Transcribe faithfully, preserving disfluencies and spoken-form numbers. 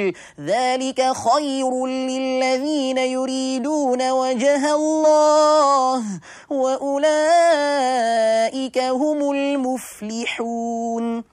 قل ذلك خير للذين يريدون وجه الله وأولئك هم المفلحون.